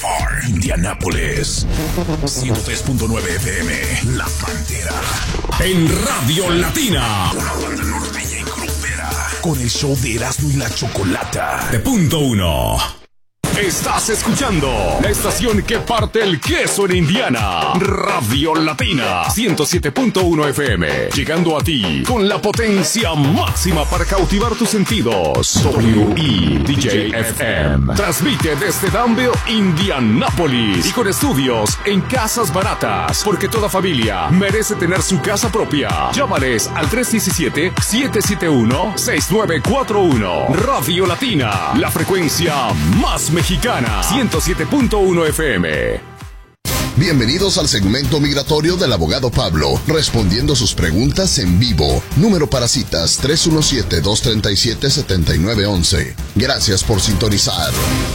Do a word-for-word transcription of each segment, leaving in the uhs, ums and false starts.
R, Indianápolis. ciento tres punto nueve F M, La Pantera. En Radio Latina. Una banda norteña y grupera. Con el show de Erasmo y la Chocolata. De punto uno. Estás escuchando la estación que parte el queso en Indiana. Radio Latina ciento siete punto uno F M. Llegando a ti con la potencia máxima para cautivar tus sentidos. W E D J F M. Transmite desde Danville, Indianápolis. Y con estudios en Casas Baratas. Porque toda familia merece tener su casa propia. Llámales al tres uno siete, siete siete uno, seis nueve cuatro uno. Radio Latina, la frecuencia más mexicana. Mexicana, ciento siete punto uno F M. Bienvenidos al segmento migratorio del abogado Pablo, respondiendo sus preguntas en vivo. Número para citas tres uno siete, dos tres siete, siete nueve uno uno. Gracias por sintonizar.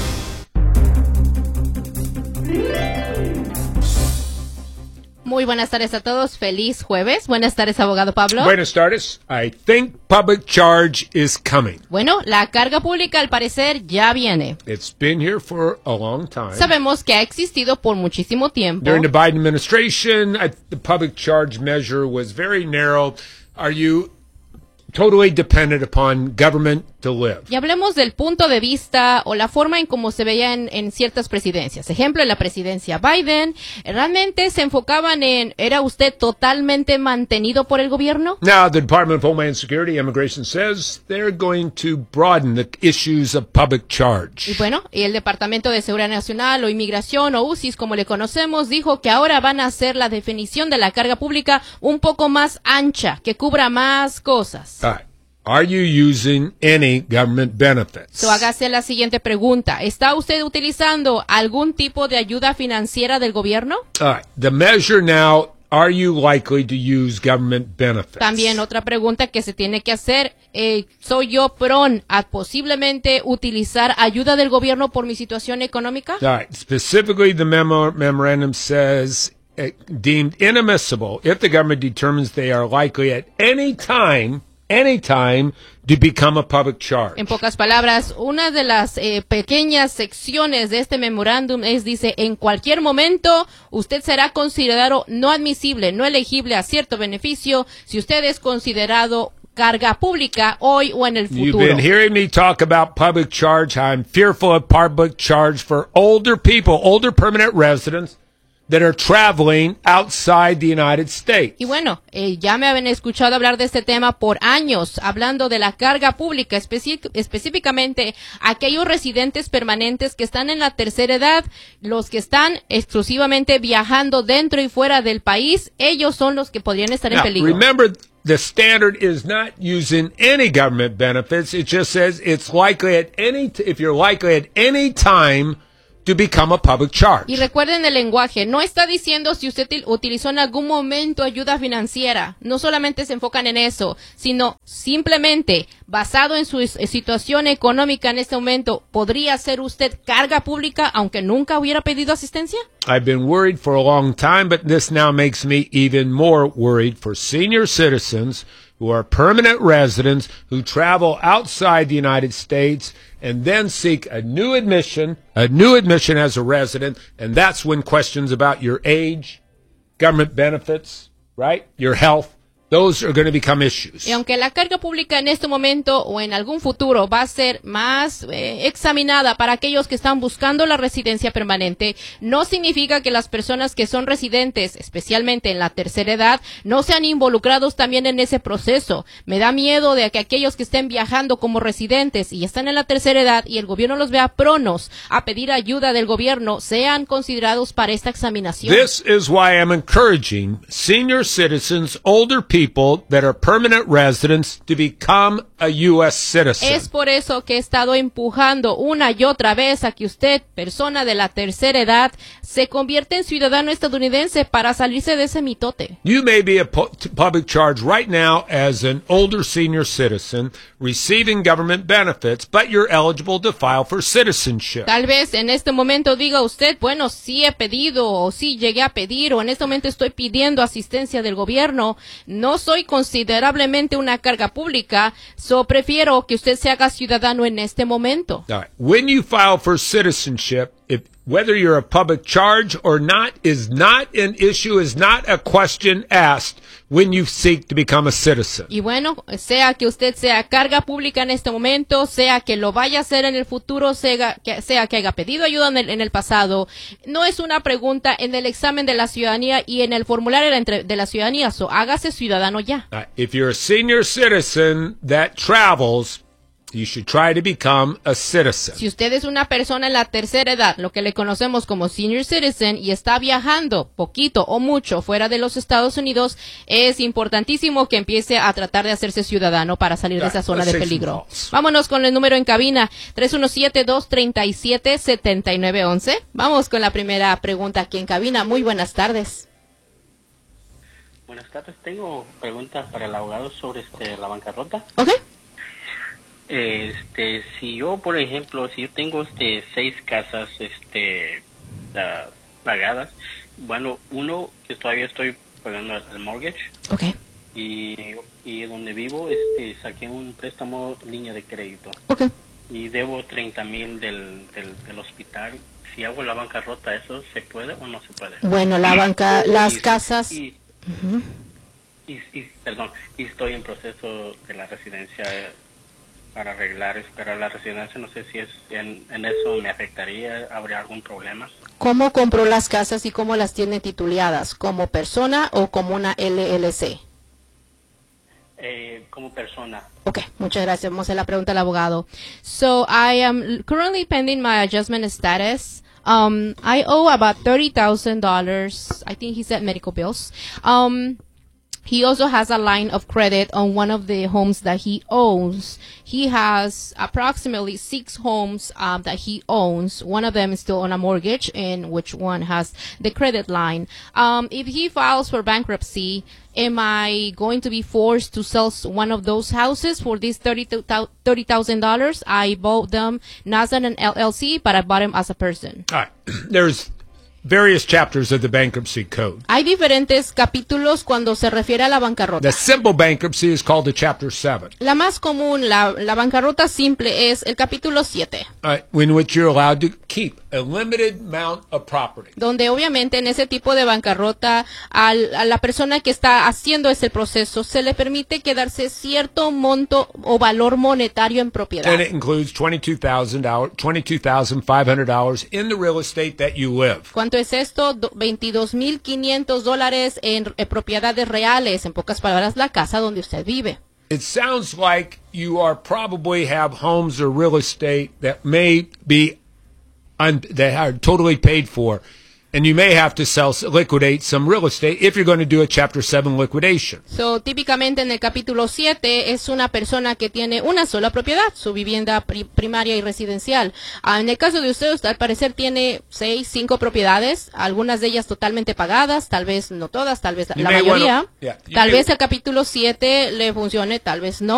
Muy buenas tardes a todos. Feliz jueves. Buenas tardes, abogado Pablo. Buenas tardes. I think public charge is coming. Bueno, la carga pública al parecer ya viene. It's been here for a long time. Sabemos que ha existido por muchísimo tiempo. During the Biden administration, I, the public charge measure was very narrow. Are you totally dependent upon government to live? Y hablemos del punto de vista o la forma en cómo se veía en, en ciertas presidencias. Ejemplo, en la presidencia Biden, ¿realmente se enfocaban en, era usted totalmente mantenido por el gobierno? Now, the Department of Homeland Security, Immigration says they're going to broaden the issues of public charge. Y bueno, y el Departamento de Seguridad Nacional o Inmigración o U C I S, como le conocemos, dijo que ahora van a hacer la definición de la carga pública un poco más ancha, que cubra más cosas. All right. Are you using any government benefits? So, hágase la siguiente pregunta. ¿Está usted utilizando algún tipo de ayuda financiera del gobierno? All right. The measure now, are you likely to use government benefits? También otra pregunta que se tiene que hacer. Eh, ¿Soy yo prone a posiblemente utilizar ayuda del gobierno por mi situación económica? All right. Specifically, the memo, memorandum says uh, deemed inadmissible if the government determines they are likely at any time anytime to become a public charge. En pocas palabras, una de las eh, pequeñas secciones de este memorándum es, dice, en cualquier momento usted será considerado no admisible, no elegible a cierto beneficio si usted es considerado carga pública hoy o en el futuro. You've been hearing me talk about public charge, how I'm fearful of public charge for older people, older permanent residents that are traveling outside the United States. Y bueno, eh, ya me habían escuchado hablar de este tema por años, hablando de la carga pública, especi- específicamente aquellos residentes permanentes que están en la tercera edad, los que están exclusivamente viajando dentro y fuera del país, ellos son los que podrían estar Now, en peligro. Remember, the standard is not using any government benefits. It just says it's likely at any, t- if you're likely at any time to become a public charge. Y recuerden el lenguaje, no está diciendo si usted til- utilizó en algún momento ayuda financiera, no solamente se enfocan en eso, sino simplemente basado en su s- situación económica en este momento, ¿podría ser usted carga pública aunque nunca hubiera pedido asistencia? I've been worried for a long time, but this now makes me even more worried for senior citizens who are permanent residents who travel outside the United States and then seek a new admission, a new admission as a resident, and that's when questions about your age, government benefits, right, your health, those are going to become issues. Y aunque la carga pública en este momento o en algún futuro va a ser más eh, examinada para aquellos que están buscando la residencia permanente, no significa que las personas que son residentes, especialmente en la tercera edad, no sean involucrados también en ese proceso. Me da miedo de que aquellos que estén viajando como residentes y están en la tercera edad y el gobierno los vea pronos a pedir ayuda del gobierno, sean considerados para esta examinación. This is why I'm encouraging senior citizens, older people, people that are permanent residents to become a U S citizen. Es por eso que he estado empujando una y otra vez a que usted, persona de la tercera edad, se convierta en ciudadano estadounidense para salirse de ese mitote. You may be a pu- public charge right now as an older senior citizen receiving government benefits, but you're eligible to file for citizenship. Tal vez en este momento diga usted, bueno, sí he pedido o sí llegué a pedir o en este momento estoy pidiendo asistencia del gobierno, no soy considerablemente una carga pública, so prefiero que usted se haga ciudadano en este momento. All right. When you file for citizenship, if whether you're a public charge or not is not an issue, is not a question asked when you seek to become a citizen. Y bueno, sea que usted sea carga pública en este momento, sea que lo vaya a hacer en el futuro, sea que, sea que haya pedido ayuda en el, en el pasado, no es una pregunta en el examen de la ciudadanía y en el formulario de la, entre, de la ciudadanía. So, hágase ciudadano ya. Uh, if you're a senior citizen that travels, you should try to become a citizen. Si usted es una persona en la tercera edad, lo que le conocemos como senior citizen, y está viajando poquito o mucho fuera de los Estados Unidos, es importantísimo que empiece a tratar de hacerse ciudadano para salir de esa zona de peligro. Vámonos con el número en cabina, tres uno siete, dos tres siete, siete nueve uno uno. Vamos con la primera pregunta aquí en cabina. Muy buenas tardes. Buenas tardes, tengo preguntas para el abogado sobre este, la bancarrota. Ok. Este, si yo, por ejemplo, si yo tengo este seis casas, este, uh, pagadas, bueno, uno que todavía estoy pagando el mortgage, okay, y, y donde vivo, este, saqué un préstamo línea de crédito, okay, y debo treinta mil del, del, del hospital. Si hago la bancarrota, ¿eso se puede o no se puede? Bueno, la banca, las y, casas. Y, uh-huh. y, y, perdón, y estoy en proceso de la residencia para arreglar para la residencia, no sé si es en, en eso me afectaría, habría algún problema. ¿Cómo compró las casas y cómo las tiene tituleadas? ¿Como persona o como una L L C? Eh, como persona. Okay, muchas gracias. Vamos a hacer la pregunta al abogado. So, I am currently pending my adjustment status. Um, I owe about thirty thousand dollars. I think he said medical bills. Um, He also has a line of credit on one of the homes that he owns. He has approximately six homes um, that he owns. One of them is still on a mortgage, and which one has the credit line. Um, if he files for bankruptcy, am I going to be forced to sell one of those houses for these thirty thousand dollars? I bought them not as an L L C, but I bought them as a person. All right. There's various chapters of the bankruptcy code. Hay diferentes capítulos cuando se refiere a la bancarrota. The simple bankruptcy is called the chapter seven. La más común, la, la bancarrota simple, es el capítulo siete. Uh, in which you're allowed to keep a limited amount of property. Donde obviamente en ese tipo de bancarrota al, a la persona que está haciendo ese proceso se le permite quedarse cierto monto o valor monetario en propiedad. And it includes twenty-two thousand five hundred dollars in the real estate that you live. ¿Cuánto es esto? veintidós mil quinientos dólares en, en propiedades reales, en pocas palabras, la casa donde usted vive. It sounds like you are probably have homes or real estate that may be un, that are totally paid for, and you may have to sell liquidate some real estate if you're going to do a chapter seven liquidation. So, típicamente en el capítulo siete es una persona que tiene una sola propiedad, su vivienda pri primaria y residencial. Ah, en el caso de usted, usted al parecer tiene seis, cinco propiedades, algunas de ellas totalmente pagadas, tal vez no todas, tal vez la, la mayoría. Wanna, yeah, tal may, vez el capítulo siete le funcione, tal vez no.